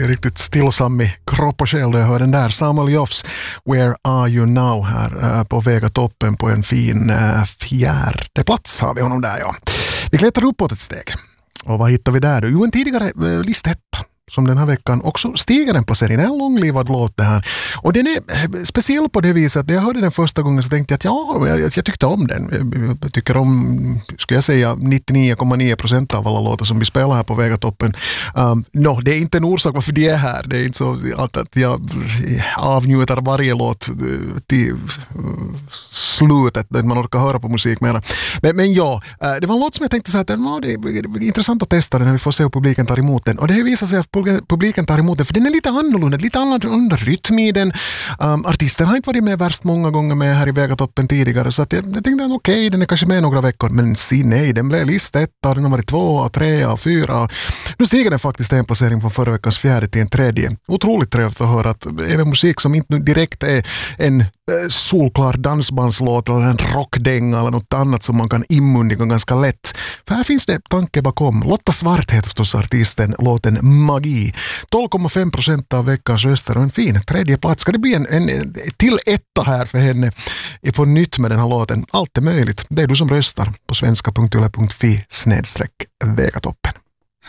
blir riktigt stillsam i kropp och själ då jag hör den där. Samuel Joffs Where Are You Now här på Vega toppen på en fin fjärde plats har vi honom där, ja. Vi klättrar uppåt ett steg. Och vad hittar vi där då? Jo, en tidigare listetta som den här veckan också stiger en placering. Det är en långlivad låt det här. Och den är speciell på det viset att när jag hörde den första gången så tänkte jag att jag tyckte om den. Jag tycker om, skulle jag säga, 99,9% av alla låtar som vi spelar här på Vegatoppen. Det är inte en orsak varför de är här. Det är inte så att jag avnjuter varje låt till slutet där man orkar höra på musik mer. Men ja, det var en låt som jag tänkte så att det är intressant att testa den när vi får se hur publiken tar emot den. Och det visar sig att publiken tar emot den, för den är lite annorlunda rytm i den. Artisten har inte varit med värst många gånger med här i Vegatoppen tidigare, så att jag tänkte att okej, den är kanske med några veckor, men nej, den blev listetta, den har varit 2, 3, 4. Nu stiger den faktiskt en placering från förra veckans 4:e till en 3:e. Otroligt trevligt att höra att även musik som inte direkt är en solklar dansbandslåt eller en rockdänga eller något annat som man kan inmundiga ganska lätt. För här finns det tanke bakom. Lotta Svart heter förstås artisten, låten Magi. 12,5% av veckans röster och en fin 3:e plats. Ska det bli en till etta här för henne på nytt med den här låten? Allt är möjligt. Det är du som röstar på svenska.yle.fi/Vegatoppen.